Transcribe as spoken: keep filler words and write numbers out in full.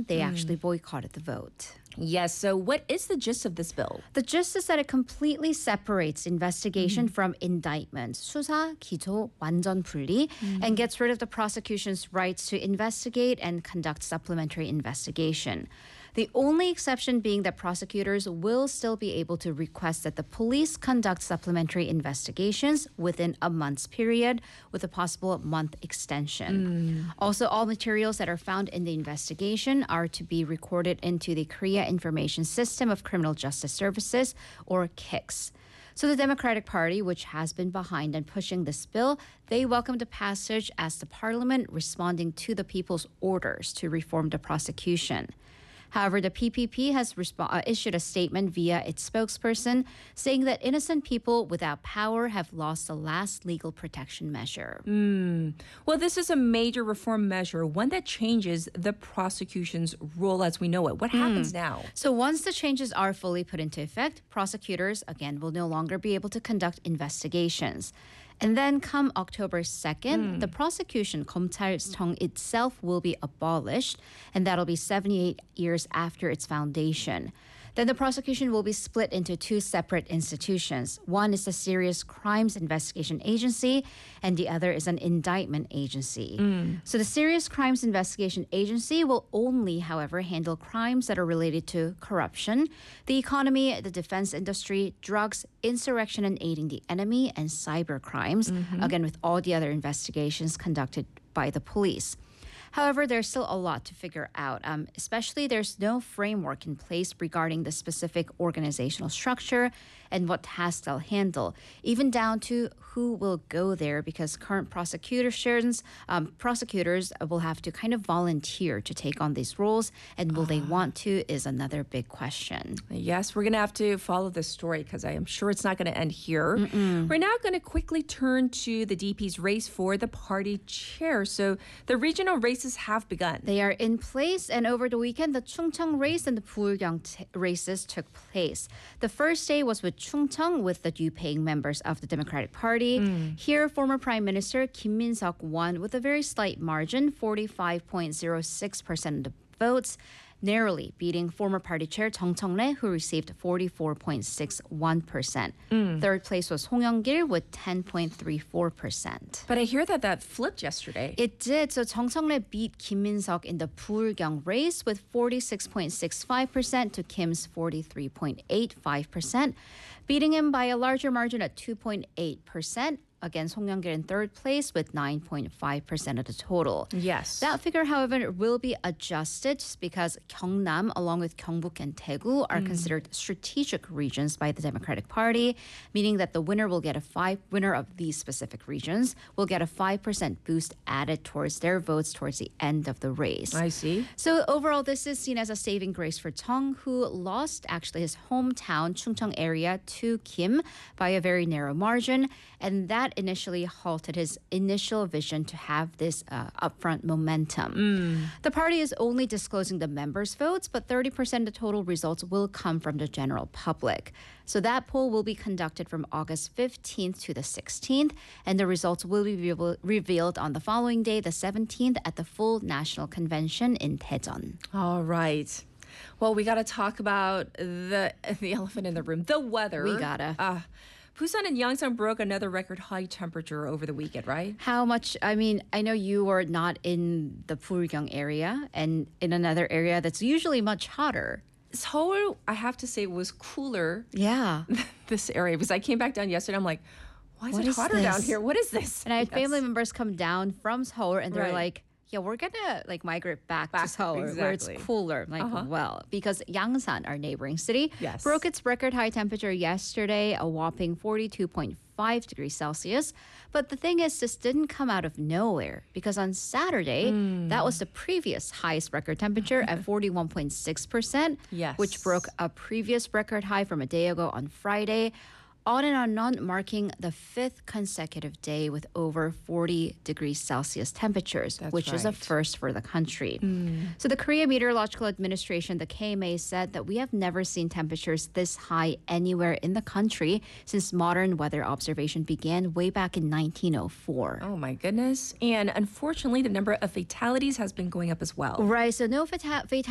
on, they actually boycotted the vote. Yes, so what is the gist of this bill? The gist is that it completely separates investigation from indictment, 수사, 기소, 완전 분리, and gets rid of the prosecution's rights to investigate and conduct supplementary investigation. The only exception being that prosecutors will still be able to request that the police conduct supplementary investigations within a month's period with a possible month extension. Mm. Also, all materials that are found in the investigation are to be recorded into the Korea Information System of Criminal Justice Services, or K I C S. So the Democratic Party, which has been behind in pushing this bill, they welcomed the passage as the parliament responding to the people's orders to reform the prosecution. However, the P P P has resp- uh, issued a statement via its spokesperson saying that innocent people without power have lost the last legal protection measure. Mm. Well, this is a major reform measure, one that changes the prosecution's role as we know it. What happens mm. now? So once the changes are fully put into effect, prosecutors, again, will no longer be able to conduct investigations. And then come October second, mm. the prosecution, 검찰청 itself, will be abolished, and that'll be seventy-eight years after its foundation. Then the prosecution will be split into two separate institutions. One is the Serious Crimes Investigation Agency, and the other is an indictment agency. Mm. So the Serious Crimes Investigation Agency will only, however, handle crimes that are related to corruption, the economy, the defense industry, drugs, insurrection and aiding the enemy, and cyber crimes, mm-hmm. again, with all the other investigations conducted by the police. However, there's still a lot to figure out, um, especially there's no framework in place regarding the specific organizational structure and what tasks they'll handle, even down to who will go there, because current prosecutors, um, prosecutors will have to kind of volunteer to take on these roles, and will uh, they want to is another big question. Yes, we're going to have to follow this story because I am sure it's not going to end here. Mm-mm. We're now going to quickly turn to the D P's race for the party chair. So the regional race have begun. They are in place, and over the weekend, the Chungcheong race and the Builgyang t- races took place. The first day was with Chungcheong, with the due-paying members of the Democratic Party. Mm. Here, former Prime Minister Kim Min-seok won with a very slight margin, forty-five point zero six percent of the votes, narrowly beating former party chair Jeong Cheong-rae, who received forty-four point six one percent. Mm. Third place was Hong Young-gil with ten point three four percent. But I hear that that flipped yesterday. It did. So Jeong Cheong-rae beat Kim Min-seok in the Builgyang race with forty-six point six five percent to Kim's forty-three point eight five percent, beating him by a larger margin at two point eight percent. Against Hong Young-gil in third place with nine point five percent of the total. Yes. That figure, however, will be adjusted just because Gyeongnam, along with Gyeongbuk and Daegu, are mm. considered strategic regions by the Democratic Party, meaning that the winner will get a five winner of these specific regions will get a five percent boost added towards their votes towards the end of the race. I see. So overall, this is seen as a saving grace for Jeong, who lost actually his hometown Chungcheong area to Kim by a very narrow margin, and that initially halted his initial vision to have this uh, upfront momentum. Mm. The party is only disclosing the members' votes, but thirty percent of the total results will come from the general public. So that poll will be conducted from August fifteenth to the sixteenth, and the results will be re- revealed on the following day, the seventeenth, at the full national convention in Daejeon. All right. Well, we got to talk about the the elephant in the room, the weather. We gotta. Uh, Busan and Yangsan broke another record high temperature over the weekend, right? How much? I mean, I know you were not in the Builgyang area and in another area that's usually much hotter. Seoul, I have to say, was cooler. Yeah. Than this area, because I came back down yesterday. I'm like, why is what it is hotter this? down here? What is this? And I had yes. family members come down from Seoul, and they're right. like, yeah, we're gonna like migrate back, back to Seoul exactly. where it's cooler. I'm like, uh-huh. well, because Yangsan, our neighboring city, yes. broke its record high temperature yesterday, a whopping forty-two point five degrees Celsius. But the thing is, this didn't come out of nowhere, because on Saturday, mm. that was the previous highest record temperature at forty-one point six percent, yes. which broke a previous record high from a day ago on Friday. On and on and on, marking the fifth consecutive day with over forty degrees Celsius temperatures, That's which right. is a first for the country. Mm. So the Korea Meteorological Administration, the K M A, said that we have never seen temperatures this high anywhere in the country since modern weather observation began way back in nineteen oh four. Oh my goodness. And unfortunately, the number of fatalities has been going up as well. Right, so no fata- fatalities